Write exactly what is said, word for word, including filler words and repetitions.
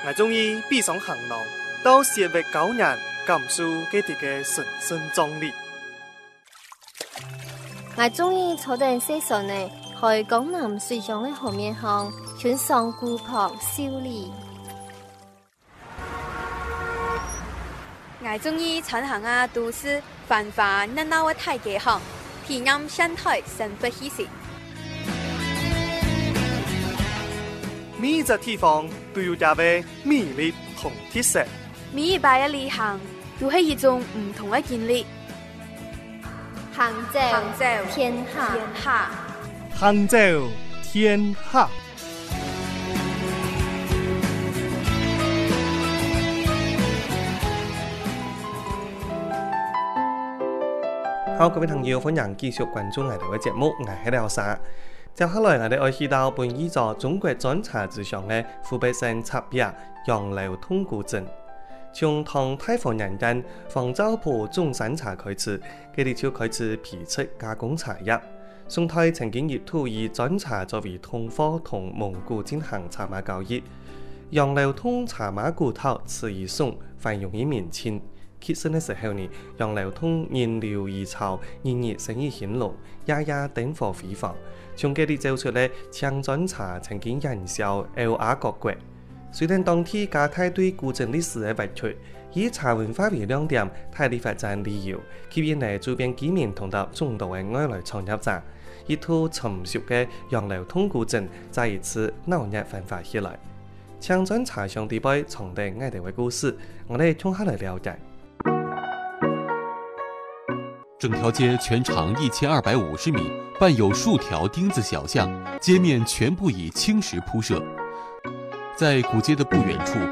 我中意闭上行囊，到社会教人感受佢哋嘅神聖壯烈。 我中意坐定西上呢，去江南水上嘅河面上，穿上古朴秀麗。 我中意穿行啊都市繁華熱鬧嘅大街巷，體驗現代生活氣息。 每一個地方都有佢嘅魅力同特色， 每一擺嘅旅行都係一種唔同嘅經歷。 杭州， 杭州天下， 天下， 杭州天下。好，各位朋友，歡迎繼續關注我哋嘅節目，我係廖沙。接下來我哋會去到本依座中國專查之上嘅湖北省察北楊柳通古鎮。從唐太皇年間黃州鋪中山茶開始，佢哋就開始批出加工茶葉。宋代曾經亦都以專茶作為通貨同蒙古進行茶馬交易。楊柳通茶馬古頭詞而松，繁榮於明清。揭身嘅時候呢，楊柳通原料易炒，日日生意興隆，日日燈火輝煌。從佢哋走出嚟，搶專茶曾經人銷歐亞各國。雖然當地加太對古鎮歷史嘅挖掘，以茶文化為亮點，大力發展旅遊，吸引嚟周邊居民同到眾多嘅外來創業者，一套成熟嘅楊柳通古鎮再一次鬧熱繁華起來。搶專茶上地杯藏定愛哋嘅故事，我哋衝下嚟了解。 整條街全長一千二百五十米，伴有數條丁字小巷，街面全部以青石鋪設。在古街的不遠處